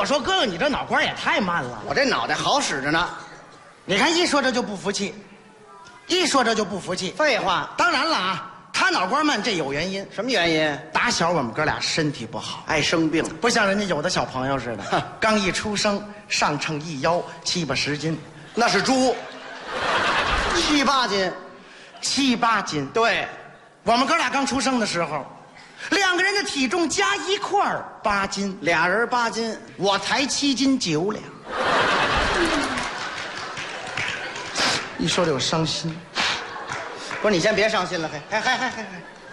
我说哥哥，你这脑瓜也太慢了。 我这脑袋好使着呢。 你看一说这就不服气，一说这就不服气。 废话， 当然了啊，他脑瓜慢这有原因。 什么原因？ 打小我们哥俩身体不好， 爱生病， 不像人家有的小朋友似的，刚一出生上称一腰7、8、10斤， 那是猪，7、8斤 ，7、8斤。 对， 我们哥俩刚出生的时候，2个人的体重加一块儿8斤 ，2人8斤， 我才7斤9两。一说这我伤心。 不是你先别伤心了，嘿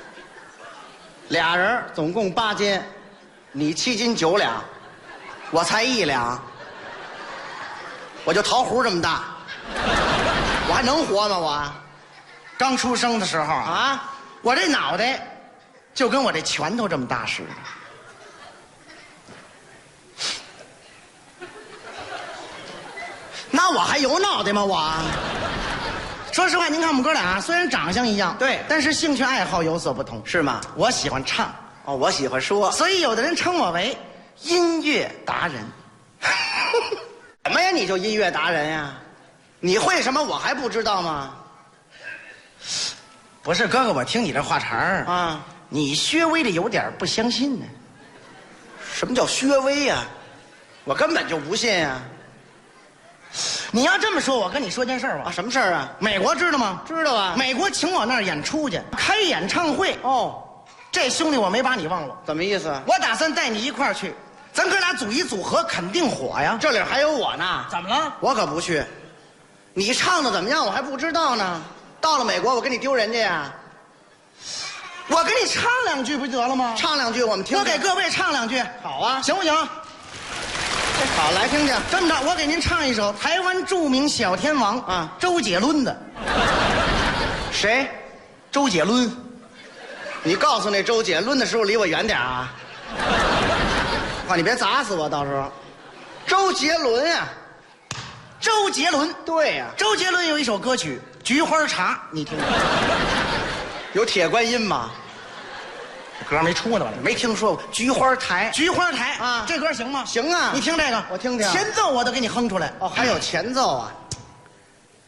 ，2人总共8斤，你7斤9两，我才1两，我就桃核这么大，我还能活吗？我刚出生的时候啊， 我这脑袋就跟我这拳头这么大似的。 那我还有脑袋吗？我说实话，您看我们哥俩虽然长相一样， 对， 但是兴趣爱好有所不同。 是吗？ 我喜欢唱， 哦，我喜欢说， 所以有的人称我为音乐达人。 什么呀？你就音乐达人呀？你会什么我还不知道吗？ 不是哥哥，我听你这话茬儿啊， 你稍微的有点不相信呢。 什么叫薛微呀？我根本就不信呀！ 你要这么说，我跟你说件事儿吧。 啊，什么事儿啊？ 美国知道吗？ 知道啊。 美国请我那儿演出去，开演唱会。 哦， 这兄弟我没把你忘了， 怎么意思？ 我打算带你一块儿去，咱哥俩组一组合，肯定火呀。 这里还有我呢。 怎么了？ 我可不去。你唱的怎么样？我还不知道呢。到了美国，我跟你丢人家呀？ 我给你唱2句不就得了吗？ 唱2句，我们听听。 我给各位唱2句， 好啊， 行不行？ 好，来听听。 这么着，我给您唱一首台湾著名小天王啊周杰伦的。 谁？ 周杰伦。 你告诉那周姐，抡的时候离我远点啊！哇，你别砸死我，到时候。周杰伦呀， 周杰伦。 对呀， 周杰伦有一首歌曲《菊花茶》，你听过？ 有铁观音吗？ 歌没出呢吧？ 没听说过。菊花台， 菊花台啊这歌行吗？ 行啊， 你听这个， 我听听。 前奏我都给你哼出来。 哦，还有前奏啊。